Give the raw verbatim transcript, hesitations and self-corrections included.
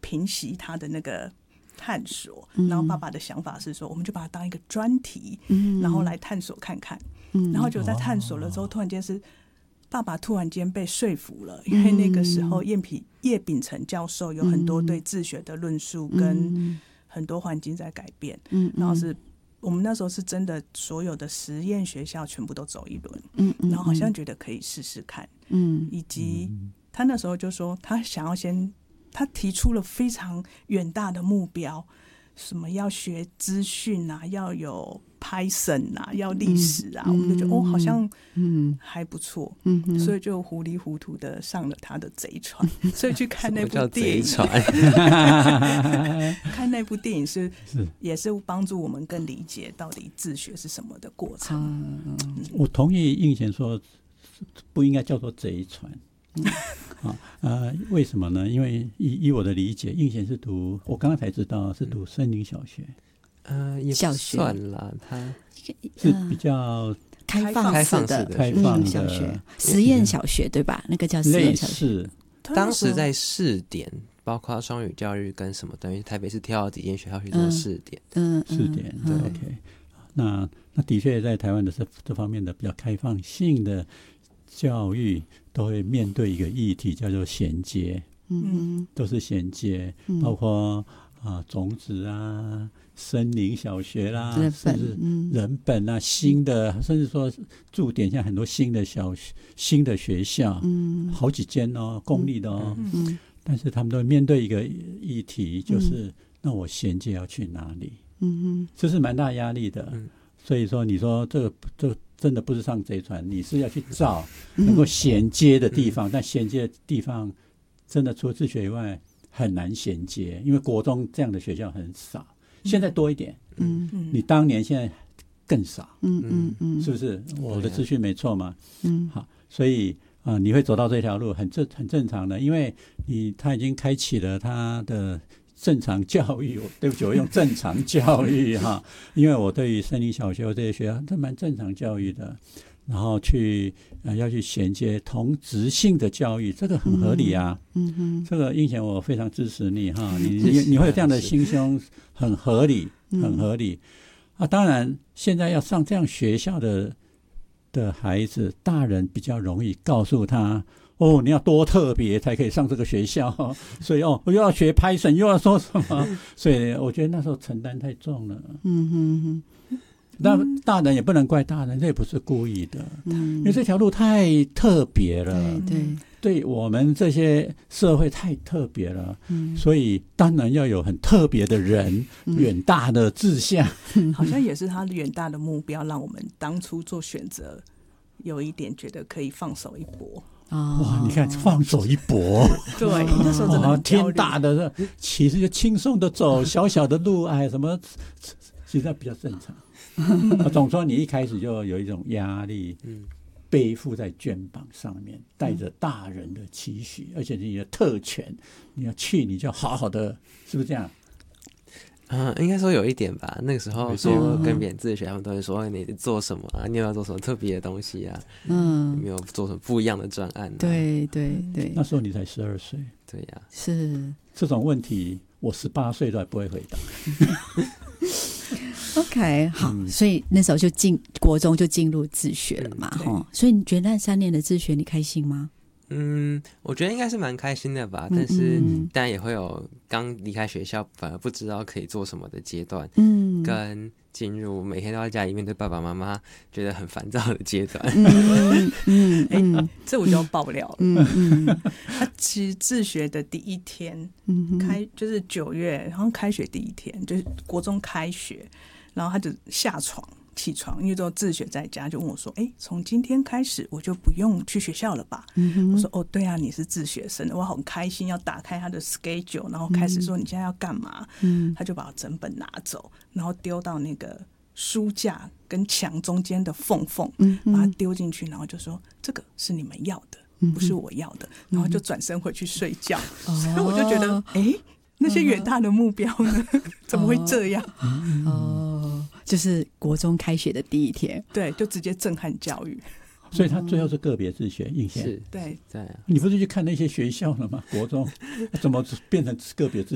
平息他的那个探索，然后爸爸的想法是说，我们就把它当一个专题，然后来探索看看，然后就在探索了之后，突然间是爸爸突然间被说服了，因为那个时候叶秉叶秉成教授有很多对自学的论述跟很多环境在改变，然后是我们那时候是真的所有的实验学校全部都走一轮，然后好像觉得可以试试看，以及他那时候就说他想要先。他提出了非常远大的目标，什么要学资讯啊，要有 Python 啊，要历史啊，嗯、我们就觉得哦，好像嗯还不错，嗯，所以就糊里糊涂的上了他的贼船，所以去看那部电影，看那部电影是也是帮助我们更理解到底自学是什么的过程。 嗯嗯、我同意应贤说，不应该叫做贼船。啊呃，为什么呢？因为以以我的理解，应贤是读，我刚刚才知道是读森林小学， 呃，也不算啦，他是比较开放式的开放的小学，实验小学对吧？那个叫实验小学。 当时在试点，包括双语教育跟什么，等于台北市挑了几间学校去做试点， 嗯，试点，对 ，OK。那那的确在台湾的这这方面的比较开放性的教育。都会面对一个议题叫做衔接，嗯，都是衔接，嗯、包括啊种子啊、森林小学啦， 人本、 是人本啊、新的，甚至说驻点像很多新的小新的学校，嗯，好几间哦，公立的哦，嗯，但是他们都会面对一个议题，就是、嗯、那我衔接要去哪里？嗯哼，这是蛮大压力的，嗯、所以说你说这个这个。真的不是上贼船，你是要去找能够衔接的地方，嗯、但衔接的地方真的除了自学以外很难衔接，因为国中这样的学校很少，现在多一点，嗯嗯，你当年现在更少，嗯嗯嗯，是不是？我的资讯没错嘛，嗯，好，所以啊、呃，你会走到这条路很正很正常的，因为你他已经开启了他的。正常教育，对不起，我用正常教育哈，因为我对于森林小学这些学校都蛮正常教育的，然后去呃要去衔接同质性的教育，这个很合理啊，嗯哼，这个应贤我非常支持你哈，你你你会有这样的心胸，很合理，很合理啊。当然，现在要上这样学校的的孩子，大人比较容易告诉他。哦，你要多特别才可以上这个学校，所以哦，我又要学 Python， 又要说什么，所以我觉得那时候承担太重了。嗯哼哼，那大人也不能怪大人，这也不是故意的，嗯、因为这条路太特别了， 对对， 对我们这些社会太特别了，嗯、所以当然要有很特别的人，嗯、远大的志向， 好像也是他远大的目标，让我们当初做选择，有一点觉得可以放手一搏。 哦、哇！你看，放手一搏， 对，那时候真的很天大的，其实就轻松的走小小的路，哎，什么，其实比较正常。总说你一开始就有一种压力，背负在肩膀上面，带着大人的期许，而且你的特权，你要去，你就好好的，是不是这样？ 嗯，应该说有一点吧。那个时候说跟别人自学，他们都会说你做什么啊？你有没有做什么特别的东西啊？嗯，有没有做什么不一样的专案、啊？ 对对对， 那时候你才十二岁， 对呀、啊， 是这种问题，我十八岁都还不会回答。 OK， 好，嗯、所以那时候就进国中就进入自学了嘛，哈、嗯。所以你觉得那三年的自学你开心吗？ 嗯，我觉得应该是蛮开心的吧，但是当然也会有刚离开学校反而不知道可以做什么的阶段，嗯，跟进入每天都在家里面对爸爸妈妈觉得很烦躁的阶段。 嗯嗯， 哎、欸，这我就要爆料了。嗯嗯，他其实自学的第一天，嗯，开就是九月，然后开学第一天就是国中开学，然后他就下床。起床，因为都自学在家，就问我说：“哎、欸，从今天开始我就不用去学校了吧？”嗯、我说：“哦，对啊，你是自学生，我很开心。”要打开他的 schedule， 然后开始说：“你现在要干嘛？”嗯、他就把整本拿走，然后丢到那个书架跟墙中间的缝缝，嗯、把它丢进去，然后就说：“这个是你们要的，不是我要的。”然后就转身回去睡觉。嗯、所以我就觉得，哎、欸。那些远大的目标呢？嗯、怎么会这样？ 哦，就是国中开学的第一天， 对，就直接震撼教育。 所以他最后是个别自学，应贤是对对、啊。 你不是去看那些学校了吗？国中怎么变成个别自